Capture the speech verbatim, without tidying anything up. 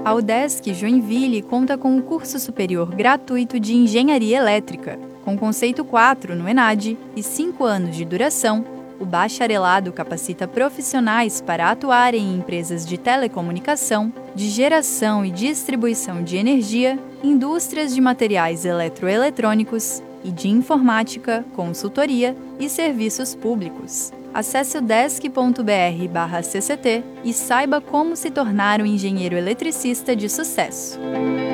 A UDESC Joinville conta com o curso superior gratuito de Engenharia Elétrica, com conceito quatro no ENAD e cinco anos de duração. O bacharelado capacita profissionais para atuar em empresas de telecomunicação, de geração e distribuição de energia, indústrias de materiais eletroeletrônicos e de informática, consultoria e serviços públicos. Acesse udesc ponto br barra C C T e saiba como se tornar um engenheiro eletricista de sucesso.